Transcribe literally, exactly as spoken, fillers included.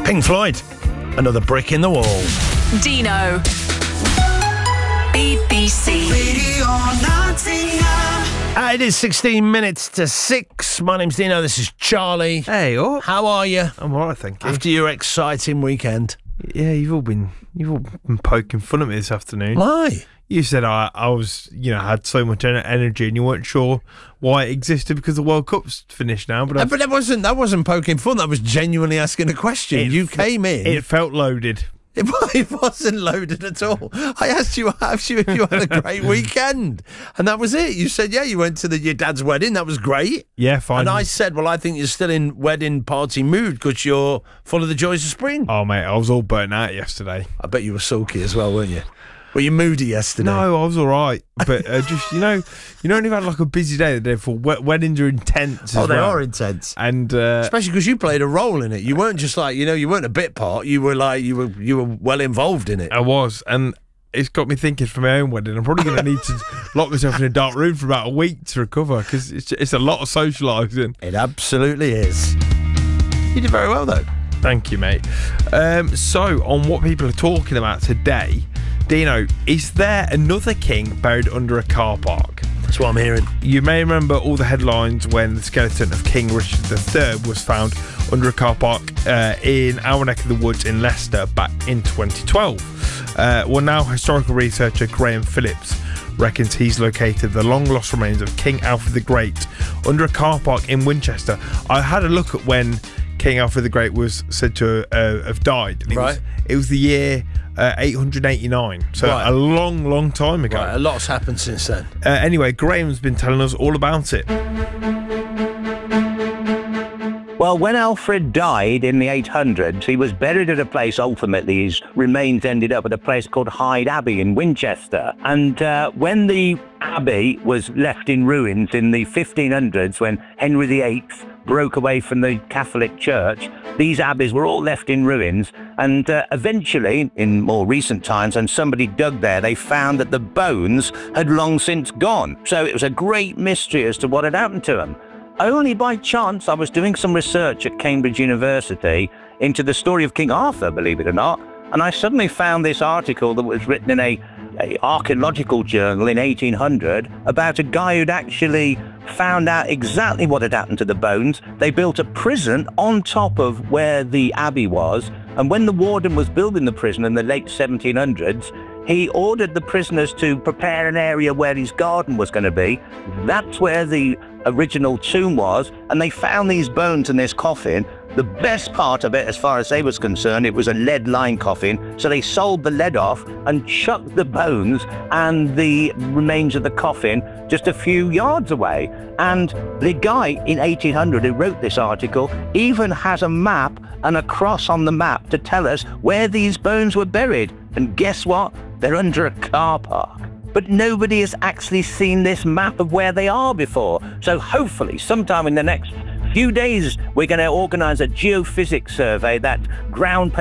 Pink Floyd, Another Brick in the Wall. Dino. B B C. Radio Nottingham. Uh, it is sixteen minutes to six. My name's Dino. This is Charlie. Hey, oh. How are you? I'm alright, thank you. After your exciting weekend. Yeah, you've all been you've all been poking fun at me this afternoon. Why? You said I I was you know had so much en- energy and you weren't sure why it existed because the World Cup's finished now. But Uh, I've- but that wasn't that wasn't poking fun. That was genuinely asking a question. It you f- came in. it felt loaded. It, it wasn't loaded at all. I asked you, I asked you if you had a great weekend, and that was it. You said, yeah, you went to the, your dad's wedding. That was great. Yeah, fine. And I said, well, I think you're still in wedding party mood because you're full of the joys of spring. Oh mate, I was all burnt out yesterday. I bet you were sulky as well, weren't you? Were you moody yesterday? No, I was all right, but uh, just you know, you know, when you've had like a busy day the day before. Wed- weddings are intense. Oh, as they well. are intense. and uh, Especially because you played a role in it. You weren't just like, you know, you weren't a bit part. You were like, you were you were well involved in it. I was, and it's got me thinking for my own wedding. I'm probably going to need to lock myself in a dark room for about a week to recover because it's it's a lot of socialising. It absolutely is. You did very well, though. Thank you, mate. Um, so, on what people are talking about today, Dino, is there another king buried under a car park? That's what I'm hearing. You may remember all the headlines when the skeleton of King Richard the Third was found under a car park uh, in our neck of the woods in Leicester back in twenty twelve. Uh, well, now historical researcher Graham Phillips reckons he's located the long-lost remains of King Alfred the Great under a car park in Winchester. I had a look at when King Alfred the Great was said to uh, have died. It Right. Was, it was the year uh, eight hundred eighty-nine, so Right. a long, long time ago. Right, a lot's happened since then. Uh, anyway, Graham's been telling us all about it. Well, when Alfred died in the eight hundreds, he was buried at a place, ultimately his remains ended up at a place called Hyde Abbey in Winchester. And uh, when the abbey was left in ruins in the fifteen hundreds, when Henry the Eighth broke away from the Catholic Church, these abbeys were all left in ruins. And uh, eventually, in more recent times, when somebody dug there, they found that the bones had long since gone. So it was a great mystery as to what had happened to them. Only by chance, I was doing some research at Cambridge University into the story of King Arthur, believe it or not, and I suddenly found this article that was written in a, a archaeological journal in eighteen hundred about a guy who'd actually found out exactly what had happened to the bones. They built a prison on top of where the abbey was, and when the warden was building the prison in the late seventeen hundreds, he ordered the prisoners to prepare an area where his garden was going to be. That's where the original tomb was, and they found these bones in this coffin. The best part of it, as far as they was concerned, it was a lead-lined coffin, so they sold the lead off and chucked the bones and the remains of the coffin just a few yards away. And the guy in eighteen hundred who wrote this article even has a map and a cross on the map to tell us where these bones were buried. And guess what? They're under a car park. But nobody has actually seen this map of where they are before. So hopefully sometime in the next few days, we're going to organise a geophysics survey, that ground